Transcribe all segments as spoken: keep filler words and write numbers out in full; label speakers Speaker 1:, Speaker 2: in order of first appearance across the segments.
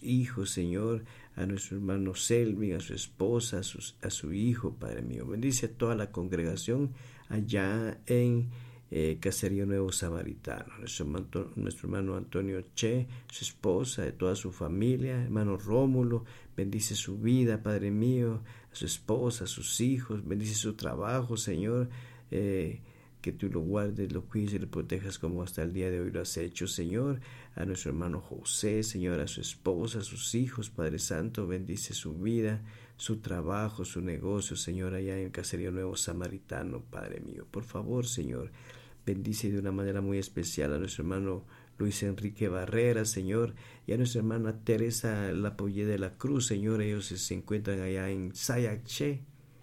Speaker 1: hijos, Señor, a nuestro hermano Selvin, a su esposa, a, sus, a su hijo, Padre mío. Bendice a toda la congregación allá en eh, Caserío Nuevo Samaritano. Nuestro, nuestro hermano Antonio Che, su esposa, de toda su familia, hermano Rómulo, bendice su vida, Padre mío, a su esposa, a sus hijos, bendice su trabajo, Señor, eh, que tú lo guardes, lo cuides y lo protejas como hasta el día de hoy lo has hecho, Señor. A nuestro hermano José, Señor, a su esposa, a sus hijos, Padre Santo, bendice su vida, su trabajo, su negocio, Señor, allá en Caserío Nuevo Samaritano, Padre mío. Por favor, Señor, bendice de una manera muy especial a nuestro hermano Luis Enrique Barrera, Señor, y a nuestra hermana Teresa Lapolle de la Cruz, Señor. Ellos se encuentran allá en Sayache,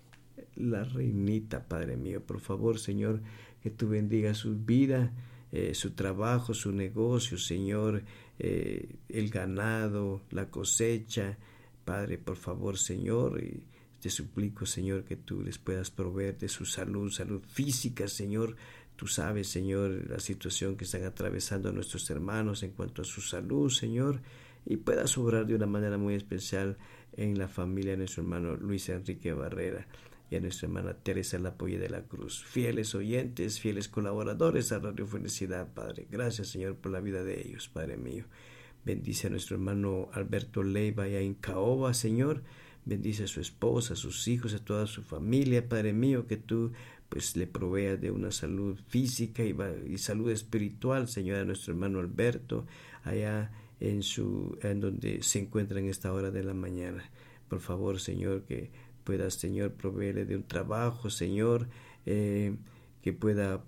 Speaker 1: la reinita, Padre mío. Por favor, Señor, que tú bendigas su vida, eh, su trabajo, su negocio, Señor, eh, el ganado, la cosecha, Padre, por favor, Señor, y te suplico, Señor, que tú les puedas proveer de su salud, salud física, Señor. Tú sabes, Señor, la situación que están atravesando nuestros hermanos en cuanto a su salud, Señor, y puedas obrar de una manera muy especial en la familia de nuestro hermano Luis Enrique Barrera y a nuestra hermana Teresa Lapolle de la Cruz. Fieles oyentes, fieles colaboradores a Radio Felicidad, Padre. Gracias, Señor, por la vida de ellos, Padre mío. Bendice a nuestro hermano Alberto Leiva allá en Caoba, Señor. Bendice a su esposa, a sus hijos, a toda su familia, Padre mío, que tú pues le proveas de una salud física y, y salud espiritual, Señor, a nuestro hermano Alberto, allá en su en donde se encuentra en esta hora de la mañana. Por favor, Señor, que puedas, Señor, proveerle de un trabajo, Señor, eh, que pueda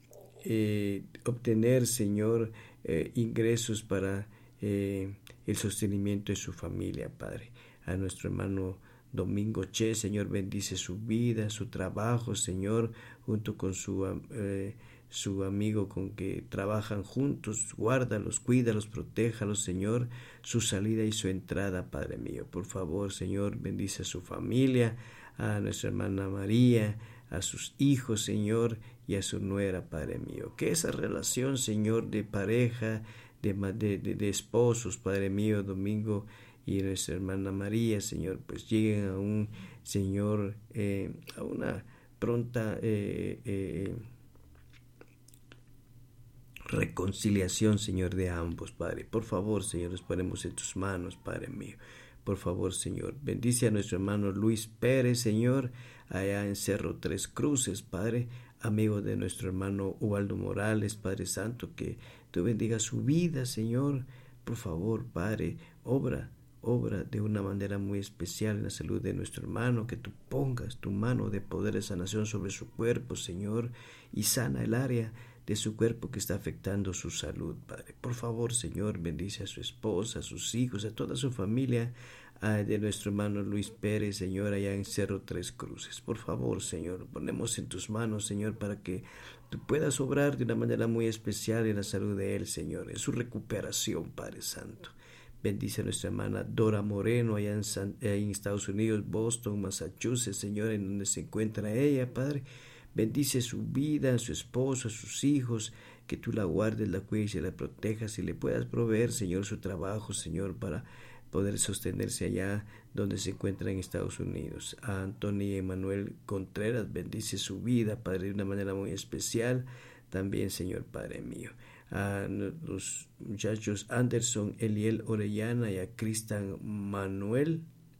Speaker 1: eh, obtener, Señor, eh, ingresos para eh, el sostenimiento de su familia, Padre. A nuestro hermano Domingo Che, Señor, bendice su vida, su trabajo, Señor, junto con su, eh, su amigo con que trabajan juntos. Guárdalos, cuídalos, protéjalos, Señor, su salida y su entrada, Padre mío. Por favor, Señor, bendice a su familia, a nuestra hermana María, a sus hijos, Señor, y a su nuera, Padre mío. Que esa relación, Señor, de pareja, de, de, de, de esposos, Padre mío, Domingo y nuestra hermana María, Señor, pues lleguen a un, Señor, eh, a una pronta eh, eh, reconciliación, Señor, de ambos, Padre. Por favor, Señor, nos ponemos en tus manos, Padre mío. Por favor, Señor, bendice a nuestro hermano Luis Pérez, Señor, allá en Cerro Tres Cruces, Padre, amigo de nuestro hermano Ubaldo Morales, Padre Santo, que tú bendiga su vida, Señor. Por favor, Padre, obra Obra de una manera muy especial en la salud de nuestro hermano, que tú pongas tu mano de poder de sanación sobre su cuerpo, Señor, y sana el área de su cuerpo que está afectando su salud, Padre. Por favor, Señor, bendice a su esposa, a sus hijos, a toda su familia, a de nuestro hermano Luis Pérez, Señor, allá en Cerro Tres Cruces. Por favor, Señor, ponemos en tus manos, Señor, para que tú puedas obrar de una manera muy especial en la salud de él, Señor, en su recuperación, Padre Santo. Bendice a nuestra hermana Dora Moreno allá en, San, eh, en Estados Unidos, Boston, Massachusetts, Señor, en donde se encuentra ella, Padre. Bendice su vida, a su esposo, a sus hijos, que tú la guardes, la cuides y la protejas y le puedas proveer, Señor, su trabajo, Señor, para poder sostenerse allá donde se encuentra en Estados Unidos. A Antonio Emanuel Contreras, bendice su vida, Padre, de una manera muy especial. También, Señor, Padre mío. A los muchachos Anderson, Eliel Orellana y a Cristian Manuel.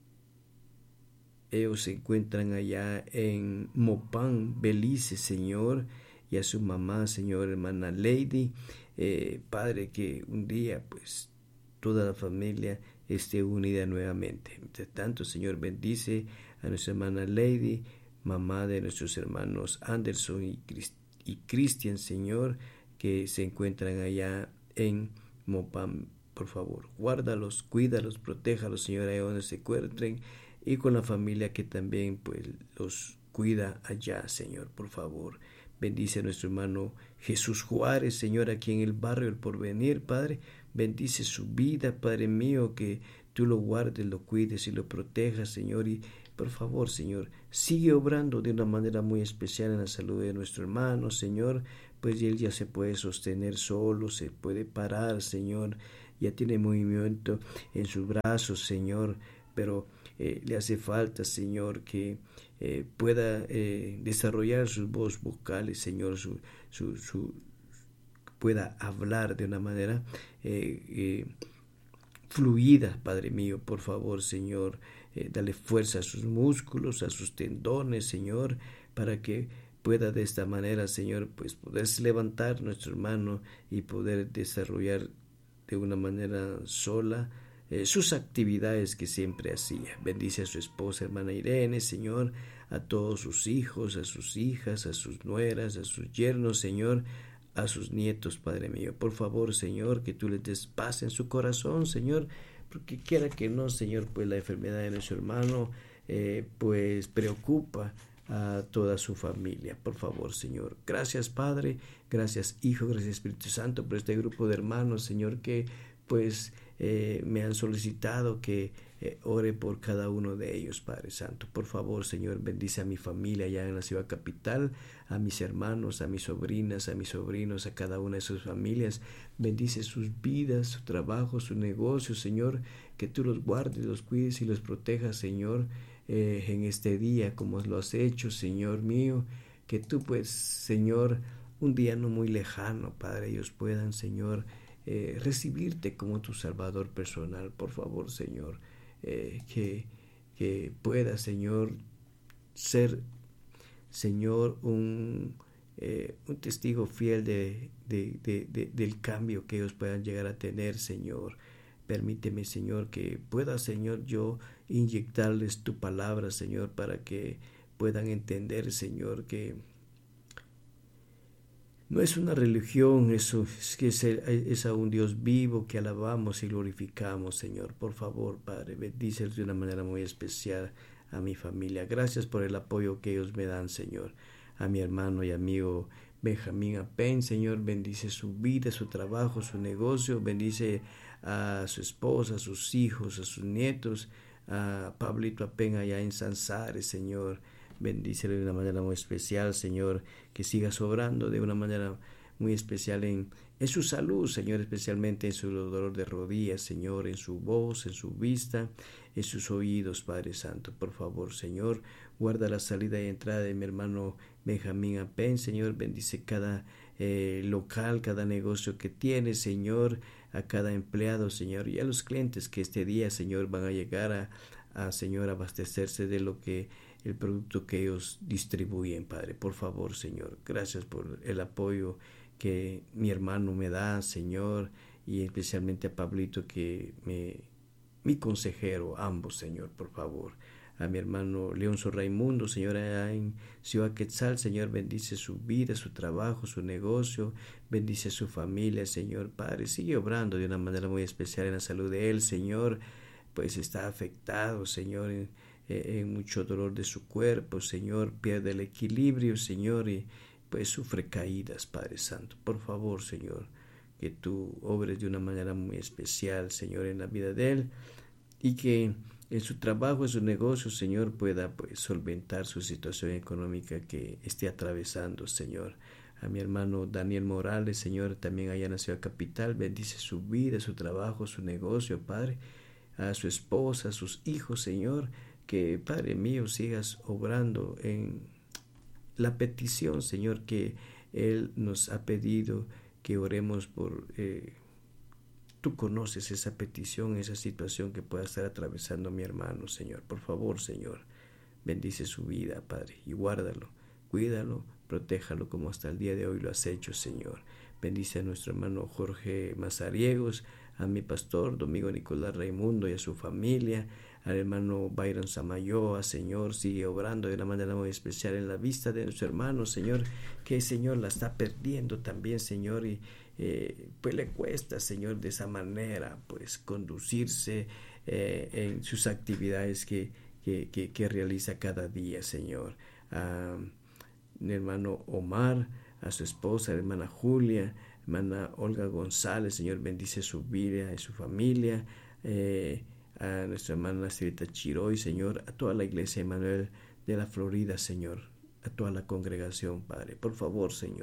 Speaker 1: Ellos se encuentran allá en Mopán, Belice, Señor, y a su mamá, Señor, hermana Lady. Eh, Padre, que un día, pues, toda la familia esté unida nuevamente. Entre tanto, Señor, bendice a nuestra hermana Lady, mamá de nuestros hermanos Anderson y, Christ- y Cristian, Señor, que se encuentran allá en Mopán. Por favor, guárdalos, cuídalos, protéjalos, Señor, ahí donde se encuentren, y con la familia que también pues los cuida allá, Señor. Por favor, bendice a nuestro hermano Jesús Juárez, Señor, aquí en el barrio El Porvenir, Padre. Bendice su vida, Padre mío, que tú lo guardes, lo cuides y lo protejas, Señor. Y por favor, Señor, sigue obrando de una manera muy especial en la salud de nuestro hermano, Señor, pues él ya se puede sostener solo, se puede parar, Señor, ya tiene movimiento en sus brazos, Señor, pero eh, le hace falta, Señor, que eh, pueda eh, desarrollar sus voz vocales, Señor, su, su, su, pueda hablar de una manera eh, eh, fluida, Padre mío, por favor, Señor, eh, dale fuerza a sus músculos, a sus tendones, Señor, para que pueda de esta manera, Señor, pues poderse levantar nuestro hermano y poder desarrollar de una manera sola eh, sus actividades que siempre hacía. Bendice a su esposa, hermana Irene, Señor, a todos sus hijos, a sus hijas, a sus nueras, a sus yernos, Señor, a sus nietos, Padre mío. Por favor, Señor, que tú les des paz en su corazón, Señor, porque quiera que no, Señor, pues la enfermedad de nuestro hermano eh, pues preocupa a toda su familia. Por favor, Señor. Gracias, Padre, gracias, Hijo, gracias, Espíritu Santo, por este grupo de hermanos, Señor, que pues eh, me han solicitado que eh, ore por cada uno de ellos, Padre Santo. Por favor, Señor, bendice a mi familia allá en la ciudad capital, a mis hermanos, a mis sobrinas, a mis sobrinos, a cada una de sus familias. Bendice sus vidas, su trabajo, su negocio, Señor, que tú los guardes, los cuides y los protejas, Señor, eh, en este día, como lo has hecho, Señor mío, que tú, pues, Señor, un día no muy lejano, Padre, ellos puedan, Señor, Eh, recibirte como tu Salvador personal. Por favor, Señor, eh, que, que pueda, Señor, ser, Señor, un, eh, un testigo fiel de, de, de, de, del cambio que ellos puedan llegar a tener, Señor. Permíteme, Señor, que pueda, Señor, yo inyectarles tu palabra, Señor, para que puedan entender, Señor, que no es una religión, eso es que es, es a un Dios vivo que alabamos y glorificamos, Señor. Por favor, Padre, bendícelos de una manera muy especial a mi familia. Gracias por el apoyo que ellos me dan, Señor. A mi hermano y amigo Benjamín Apen, Señor, bendice su vida, su trabajo, su negocio, bendice a su esposa, a sus hijos, a sus nietos, a Pablito Apen allá en Sanzares, Señor. Bendícelo de una manera muy especial, Señor, que siga sobrando de una manera muy especial en, en su salud, Señor, especialmente en su dolor de rodillas, Señor, en su voz, en su vista, en sus oídos, Padre Santo. Por favor, Señor, guarda la salida y entrada de mi hermano Benjamín Apen, Señor, bendice cada eh, local, cada negocio que tiene, Señor, a cada empleado, Señor, y a los clientes que este día, Señor, van a llegar a, a Señor, abastecerse de lo que el producto que ellos distribuyen, Padre. Por favor, Señor, gracias por el apoyo que mi hermano me da, Señor, y especialmente a Pablito, que me, mi consejero, ambos, Señor, por favor. A mi hermano Leonzo Raimundo, Señor, allá en Ciudad Quetzal, Señor, bendice su vida, su trabajo, su negocio, bendice su familia, Señor, Padre, sigue obrando de una manera muy especial en la salud de él, Señor, pues está afectado, Señor, en, en mucho dolor de su cuerpo, Señor, pierde el equilibrio, Señor, y pues sufre caídas, Padre Santo. Por favor, Señor, que tú obres de una manera muy especial, Señor, en la vida de él, y que en su trabajo, en su negocio, Señor, pueda pues solventar su situación económica que esté atravesando, Señor. A mi hermano Daniel Morales, Señor, también allá en la ciudad capital, bendice su vida, su trabajo, su negocio, Padre, a su esposa, a sus hijos, Señor, que, Padre mío, sigas obrando en la petición, Señor, que Él nos ha pedido que oremos por. Eh, tú conoces esa petición, esa situación que pueda estar atravesando mi hermano, Señor. Por favor, Señor, bendice su vida, Padre, y guárdalo, cuídalo, protéjalo como hasta el día de hoy lo has hecho, Señor. Bendice a nuestro hermano Jorge Mazariegos, a mi pastor Domingo Nicolás Raimundo y a su familia, al hermano Byron Samayoa, Señor, sigue obrando de una manera muy especial en la vista de nuestro hermano, Señor, que Señor la está perdiendo también, Señor, y eh, pues le cuesta, Señor, de esa manera, pues conducirse eh, en sus actividades que, que, que, que realiza cada día, Señor. A mi hermano Omar, a su esposa, la hermana Julia, hermana Olga González, Señor, bendice su vida y su familia, eh, a nuestra hermana Sirita Chiroy, Señor, a toda la iglesia Emanuel de la Florida, Señor, a toda la congregación, Padre. Por favor, Señor,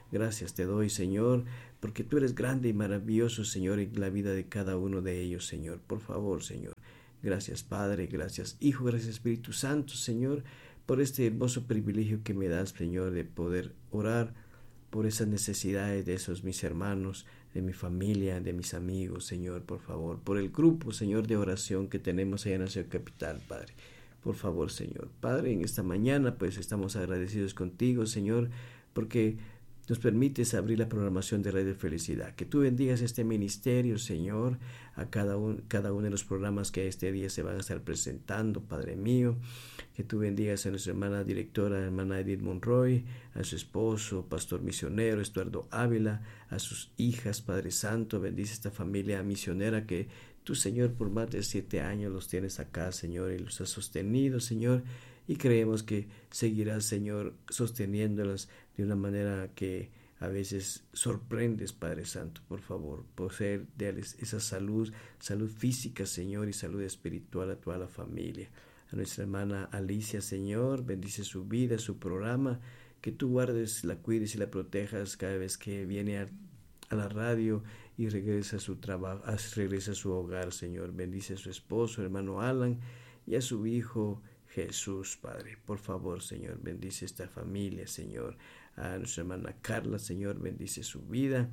Speaker 1: Gracias te doy, Señor, porque tú eres grande y maravilloso, Señor, en la vida de cada uno de ellos, Señor. Por favor, Señor. Gracias, Padre, gracias, Hijo, gracias, Espíritu Santo, Señor, por este hermoso privilegio que me das, Señor, de poder orar por esas necesidades de esos mis hermanos, de mi familia, de mis amigos, Señor, por favor, por el grupo, Señor, de oración que tenemos allá en la ciudad capital, Padre. Por favor, Señor. Padre, en esta mañana pues estamos agradecidos contigo, Señor, porque nos permites abrir la programación de Radio Felicidad. Que tú bendigas este ministerio, Señor, a cada, un, cada uno de los programas que este día se van a estar presentando, Padre mío. Que tú bendigas a nuestra hermana directora, hermana Edith Monroy, a su esposo, pastor misionero, Estuardo Ávila, a sus hijas, Padre Santo. Bendice esta familia misionera que tú, Señor, por más de siete años los tienes acá, Señor, y los has sostenido, Señor. Y creemos que seguirás, Señor, sosteniéndolas de una manera que a veces sorprendes, Padre Santo. Por favor, poseer esa salud, salud física, Señor, y salud espiritual a toda la familia. A nuestra hermana Alicia, Señor, bendice su vida, su programa, que tú guardes, la cuides y la protejas cada vez que viene a, a la radio y regresa a su trabajo, regresa a su hogar, Señor. Bendice a su esposo, hermano Alan, y a su hijo Jesús, Padre. Por favor, Señor, bendice esta familia, Señor. A nuestra hermana Carla, Señor, bendice su vida.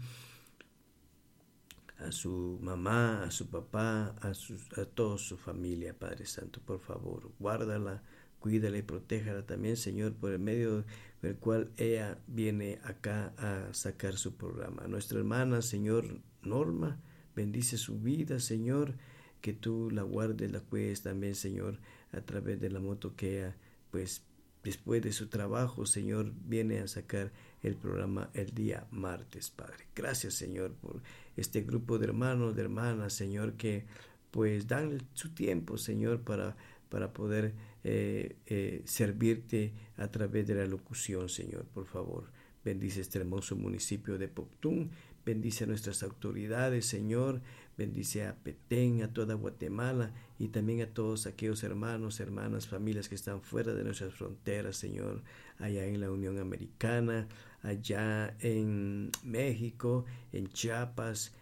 Speaker 1: A su mamá, a su papá, a, sus, a toda su familia, Padre Santo. Por favor, guárdala, cuídala y protéjala también, Señor, por el medio del cual ella viene acá a sacar su programa. A nuestra hermana, Señor, Norma, bendice su vida, Señor, que tú la guardes, la cuides también, Señor, a través de la moto que ella, pues, después de su trabajo, Señor, viene a sacar el programa el día martes, Padre. Gracias, Señor, por este grupo de hermanos, de hermanas, Señor, que pues dan su tiempo, Señor, para, para poder eh, eh, servirte a través de la locución, Señor. Por favor, bendice este hermoso municipio de Poctún. Bendice a nuestras autoridades, Señor. Bendice a Petén, a toda Guatemala y también a todos aquellos hermanos, hermanas, familias que están fuera de nuestras fronteras, Señor. Allá en la Unión Americana, allá en México, en Chiapas,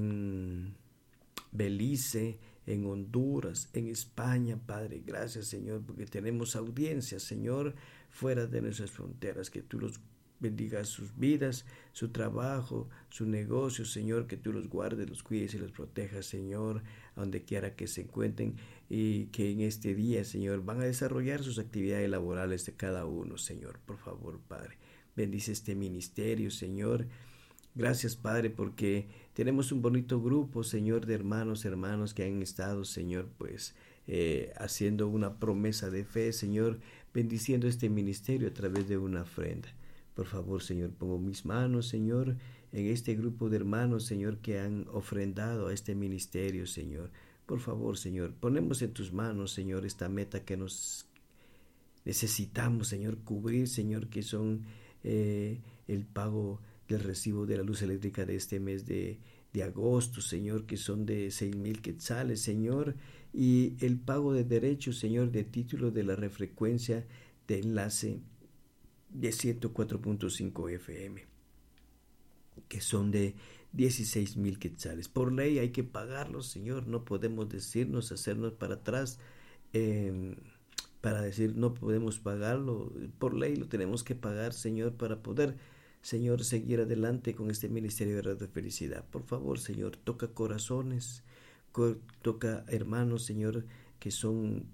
Speaker 1: en Belice, en Honduras, en España, Padre. Gracias, Señor, porque tenemos audiencias, Señor, fuera de nuestras fronteras. Que tú los bendiga sus vidas, su trabajo, su negocio, Señor, que tú los guardes, los cuides y los protejas, Señor, a donde quiera que se encuentren y que en este día, Señor, van a desarrollar sus actividades laborales de cada uno, Señor. Por favor, Padre, bendice este ministerio, Señor. Gracias, Padre, porque tenemos un bonito grupo, Señor, de hermanos, hermanos que han estado, Señor, pues, eh, haciendo una promesa de fe, Señor, bendiciendo este ministerio a través de una ofrenda. Por favor, Señor, pongo mis manos, Señor, en este grupo de hermanos, Señor, que han ofrendado a este ministerio, Señor. Por favor, Señor, ponemos en tus manos, Señor, esta meta que nos necesitamos, Señor, cubrir, Señor, que son eh, el pago del recibo de la luz eléctrica de este mes de, de agosto, Señor, que son de seis mil quetzales, Señor, y el pago de derechos, Señor, de título de la refrecuencia de enlace de ciento cuatro punto cinco F M, que son de dieciséis mil quetzales. Por ley hay que pagarlos, Señor. No podemos decirnos, hacernos para atrás, eh, para decir no podemos pagarlo. Por ley lo tenemos que pagar, Señor, para poder, Señor, seguir adelante con este ministerio de Radio Felicidad. Por favor, Señor, toca corazones, co- toca hermanos, Señor, que son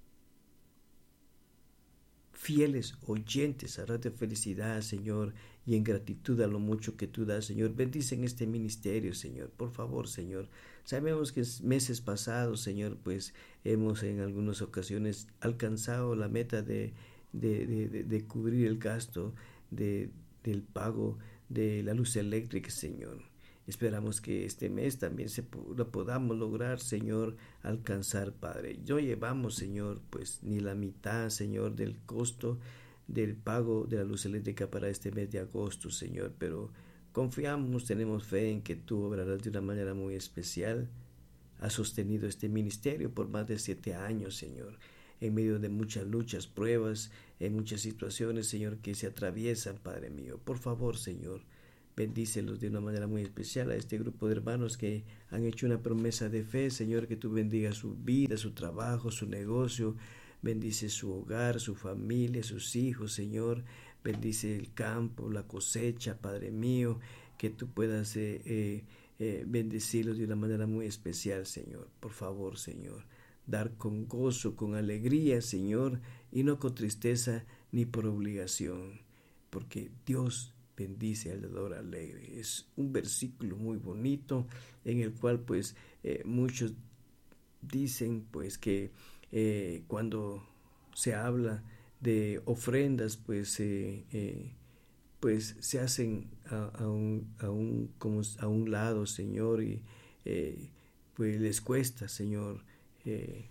Speaker 1: fieles oyentes a Radio Felicidad, Señor, y en gratitud a lo mucho que tú das, Señor. Bendicen este ministerio, Señor, por favor, Señor. Sabemos que meses pasados, Señor, pues hemos en algunas ocasiones alcanzado la meta de, de, de, de, de cubrir el gasto de, del pago de la luz eléctrica, Señor. Esperamos que este mes también se lo podamos lograr, Señor, alcanzar, Padre. No llevamos, Señor, pues ni la mitad, Señor, del costo del pago de la luz eléctrica para este mes de agosto, Señor, pero confiamos, tenemos fe en que tú obrarás de una manera muy especial. Has sostenido este ministerio por más de siete años, Señor, en medio de muchas luchas, pruebas, en muchas situaciones, Señor, que se atraviesan, Padre mío. Por favor, Señor, Bendícelos de una manera muy especial a este grupo de hermanos que han hecho una promesa de fe, Señor, que tú bendigas su vida, su trabajo, su negocio. Bendice su hogar, su familia, sus hijos, Señor. Bendice el campo, la cosecha, Padre mío, que tú puedas eh, eh, eh, bendecirlos de una manera muy especial, Señor. Por favor, Señor, dar con gozo, con alegría, Señor, y no con tristeza ni por obligación, porque Dios bendice al dador alegre. Es un versículo muy bonito en el cual pues eh, muchos dicen pues que eh, cuando se habla de ofrendas pues eh, eh, pues se hacen a, a, un, a, un, como a un lado, Señor, y eh, pues les cuesta, Señor, eh,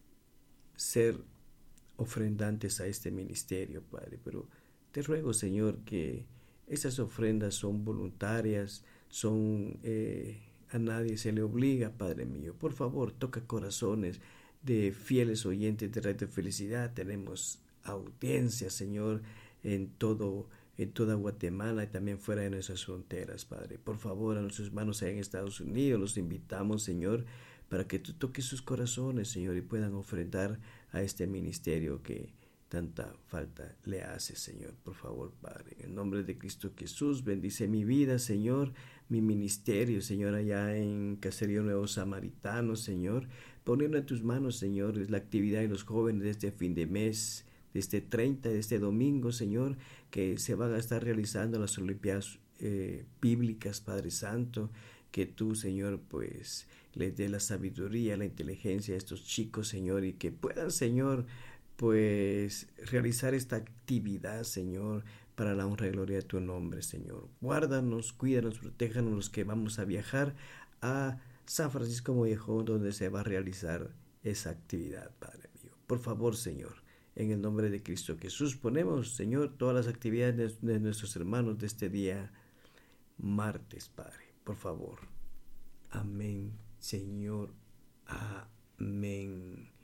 Speaker 1: ser ofrendantes a este ministerio, Padre, pero te ruego, Señor, que esas ofrendas son voluntarias, son eh, a nadie se le obliga, Padre mío. Por favor, toca corazones de fieles oyentes de Radio Felicidad. Tenemos audiencia, Señor, en todo en toda Guatemala y también fuera de nuestras fronteras, Padre. Por favor, a nuestros hermanos allá en Estados Unidos, los invitamos, Señor, para que tú toques sus corazones, Señor, y puedan ofrendar a este ministerio que tanta falta le hace, Señor. Por favor, Padre, en el nombre de Cristo Jesús, bendice mi vida, Señor, mi ministerio, Señor, allá en Caserío Nuevo Samaritano, Señor, poniendo en tus manos, Señor, la actividad de los jóvenes de este fin de mes, de este treinta, de este domingo, Señor, que se van a estar realizando las Olimpiadas eh, bíblicas, Padre Santo, que tú, Señor, pues les dé la sabiduría, la inteligencia a estos chicos, Señor, y que puedan, Señor, pues realizar esta actividad, Señor, para la honra y gloria de tu nombre, Señor. Guárdanos, cuídanos, protéjanos los que vamos a viajar a San Francisco Mollejón, donde se va a realizar esa actividad, Padre mío. Por favor, Señor, en el nombre de Cristo Jesús, ponemos, Señor, todas las actividades de nuestros hermanos de este día martes, Padre. Por favor. Amén, Señor. Amén.